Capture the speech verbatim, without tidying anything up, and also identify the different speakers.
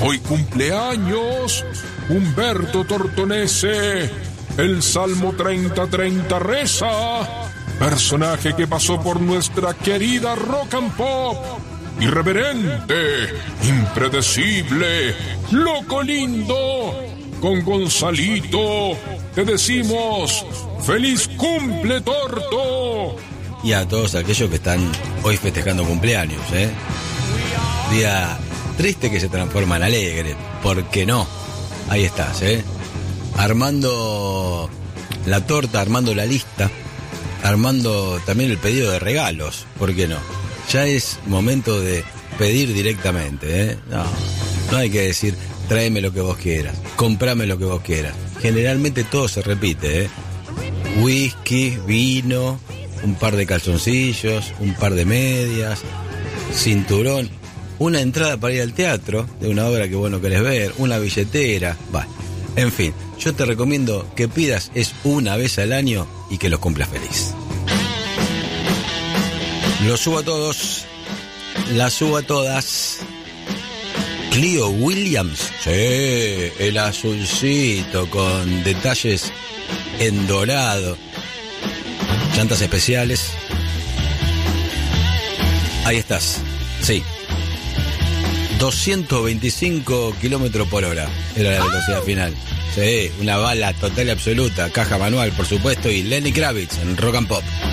Speaker 1: Hoy cumpleaños Humberto Tortonese. El Salmo treinta treinta reza: personaje que pasó por nuestra querida Rock and Pop. Irreverente, impredecible, loco lindo. Con Gonzalito te decimos ¡feliz cumple, Torto!
Speaker 2: Y a todos aquellos que están hoy festejando cumpleaños, ¿eh? Día triste que se transforma en alegre. ¿Por qué no? Ahí estás, ¿eh? Armando la torta, armando la lista, armando también el pedido de regalos. ¿Por qué no? Ya es momento de pedir directamente, ¿eh? No, no hay que decir tráeme lo que vos quieras, comprame lo que vos quieras. Generalmente todo se repite, ¿eh? Whisky, vino, un par de calzoncillos, un par de medias, cinturón, una entrada para ir al teatro de una obra que vos no querés ver, una billetera, va. En fin, yo te recomiendo que pidas es una vez al año y que los cumplas feliz. Los subo a todos, las subo a todas. Clio Williams, sí, el azulcito con detalles en dorado, llantas especiales. Ahí estás, sí. doscientos veinticinco kilómetros por hora era la velocidad final. Sí, una bala total y absoluta, caja manual, por supuesto, y Lenny Kravitz en Rock and Pop.